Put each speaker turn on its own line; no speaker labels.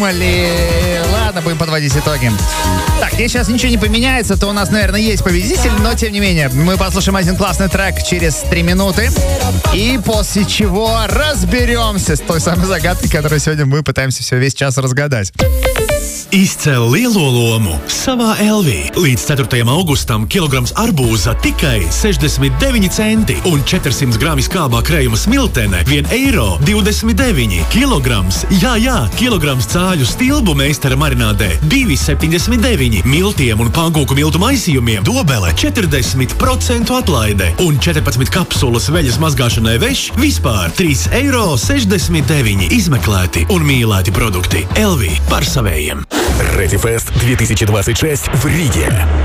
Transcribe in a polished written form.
Ладно, будем подводить итоги. Так, если сейчас ничего не поменяется, то у нас, наверное, есть победитель, но тем не менее, мы послушаем один классный трек через 3 минуты, и после чего разберемся с той самой загадкой, которую сегодня мы пытаемся весь час разгадать.
Izcēl lielo lomu savā LV. Līdz 4. augustam kilograms arbūza tikai 69 centi un 400 grami skābā krējuma smiltene 1,29 kilograms. Jā, kilograms cāļu stilbu meistara marinādē 2,79, miltiem un pankūku miltu maisījumiem dobele 40% atlaide un 14 kapsulas veļas mazgāšanai veš vispār 3,69 izmeklēti un mīlēti produkti. LV par savējiem.
Ready Fest 2026 в Риге.